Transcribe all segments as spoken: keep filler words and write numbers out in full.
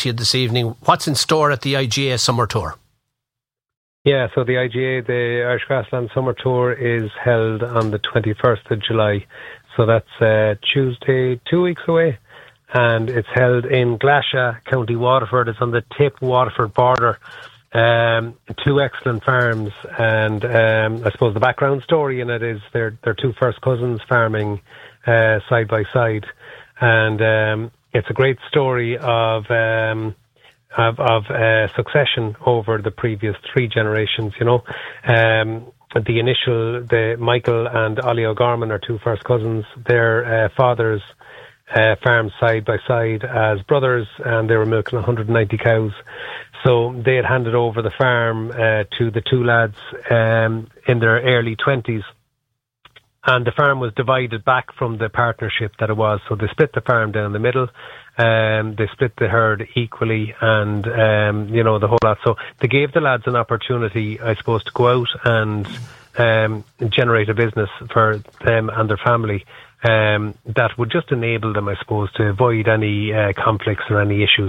to you this evening. What's in store at the I G A Summer Tour? Yeah, so the I G A, the Irish Grassland Summer Tour, is held on the twenty-first of July. So that's uh, Tuesday, two weeks away. And it's held in Glasha, County Waterford. It's on the Tip-Waterford border. Um, two excellent farms. And um, I suppose the background story in it is they're, they're two first cousins farming uh, side by side. And um, it's a great story of... Um, of, of uh, succession over the previous three generations, you know. Um, the initial, the Michael and Ollie O'Gorman are two first cousins. Their uh, fathers uh, farmed side by side as brothers, and they were milking one hundred ninety cows. So they had handed over the farm uh, to the two lads um, in their early twenties. And the farm was divided back from the partnership that it was. So they split the farm down the middle. Um, they split the herd equally and, um, you know, the whole lot. So they gave the lads an opportunity, I suppose, to go out and um, generate a business for them and their family um, that would just enable them, I suppose, to avoid any uh, conflicts or any issues.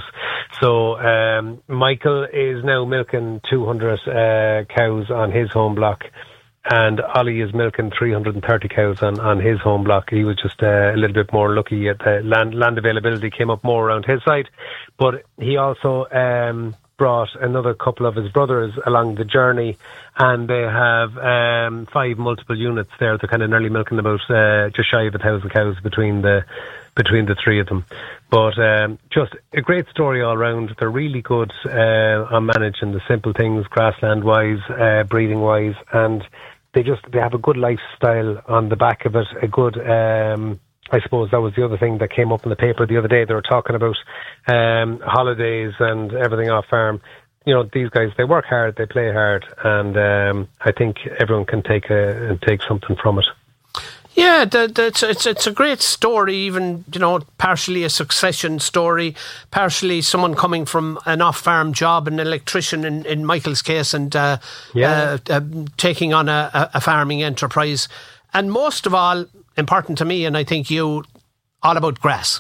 So um, Michael is now milking two hundred uh, cows on his home block. And Ollie is milking three hundred thirty cows on, on his home block. He was just uh, a little bit more lucky at the land, land availability came up more around his side. But he also um, brought another couple of his brothers along the journey, and they have um, five multiple units there. They're kind of nearly milking about uh, just shy of a thousand cows between the between the three of them. But um, just a great story all round. They're really good uh, on managing the simple things, grassland-wise, uh, breeding-wise, and they just they have a good lifestyle on the back of it. A good, um, I suppose that was the other thing that came up in the paper the other day. They were talking about um, holidays and everything off farm. You know, these guys, they work hard, they play hard, and um, I think everyone can take a take something from it. Yeah, the, the, it's, it's it's a great story, even, you know, partially a succession story, partially someone coming from an off-farm job, an electrician in, in Michael's case, and uh, yeah. uh, uh, taking on a, a farming enterprise. And most of all, important to me, and I think you, all about grass.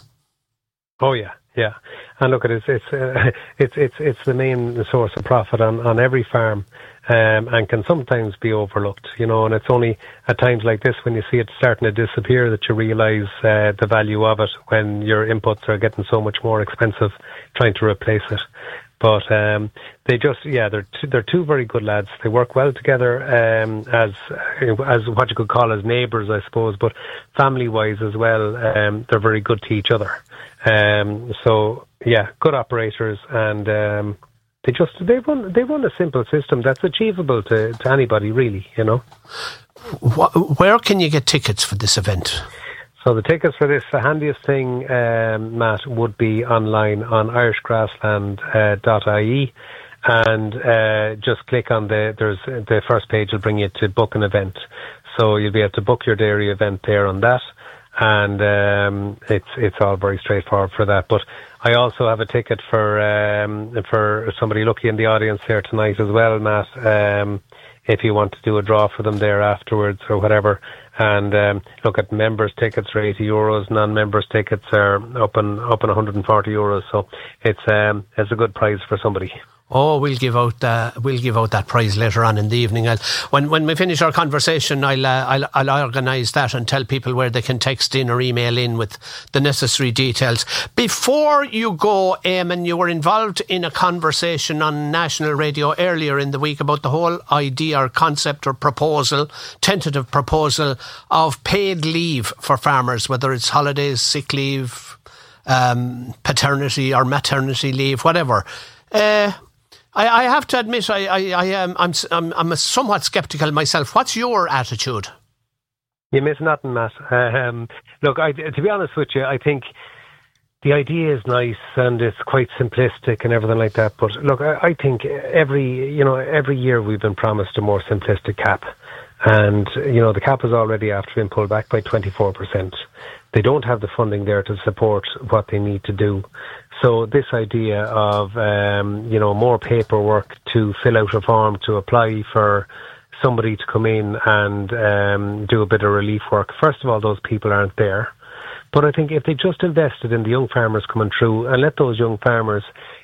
Oh, yeah, yeah. And look, it's it's uh, it's it's it's the main source of profit on, on every farm. Um, and can sometimes be overlooked, you know, and it's only at times like this when you see it starting to disappear that you realise uh, the value of it, when your inputs are getting so much more expensive trying to replace it. But um, they just, yeah, they're two, they're two very good lads. They work well together um, as as what you could call as neighbours, I suppose, but family-wise as well, um, they're very good to each other. Um, so, yeah, good operators, and um, They just they run they run a simple system that's achievable to, to anybody, really, you know. Where can you get tickets for this event? So the tickets for this, the handiest thing, um, Matt, would be online on irish grassland dot I E, and uh, just click on the there's the first page will bring you to book an event. So you'll be able to book your dairy event there on that, and um, it's it's all very straightforward for that. But I also have a ticket for um, for somebody lucky in the audience here tonight as well, Matt, um, if you want to do a draw for them there afterwards or whatever. And um, look, at members' tickets are eighty euros, non-members' tickets are up in, up in one hundred forty euros, so it's um, it's a good prize for somebody. Oh, we'll give out uh, we'll give out that prize later on in the evening. I'll, when when we finish our conversation, I'll, uh, I'll I'll organise that and tell people where they can text in or email in with the necessary details. Before you go, Eamon, you were involved in a conversation on national radio earlier in the week about the whole idea or concept or proposal, tentative proposal of paid leave for farmers, whether it's holidays, sick leave, um, paternity or maternity leave, whatever. Uh, I, I have to admit, I, I, I am, I'm, I'm, I'm somewhat sceptical myself. What's your attitude? You miss nothing, Matt. Um, look, I, to be honest with you, I think the idea is nice and it's quite simplistic and everything like that. But look, I, I think every, you know, every year we've been promised a more simplistic cap, and you know the cap has already, after being pulled back by twenty-four percent. They don't have the funding there to support what they need to do. So this idea of, um, you know, more paperwork to fill out a form to apply for somebody to come in and um, do a bit of relief work. First of all, those people aren't there. But I think if they just invested in the young farmers coming through and let those young farmers